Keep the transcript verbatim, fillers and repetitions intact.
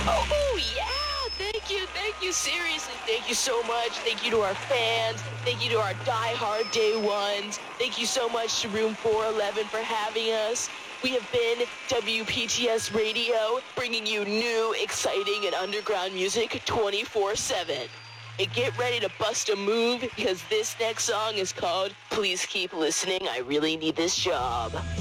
Oh, yeah. Thank you. Thank you. Seriously, thank you so much. Thank you to our fans. Thank you to our diehard day ones. Thank you so much to Room four eleven for having us. We have been W P T S Radio, bringing you new, exciting, and underground music twenty-four seven. And get ready to bust a move because this next song is called Please Keep Listening. I Really Need This Job.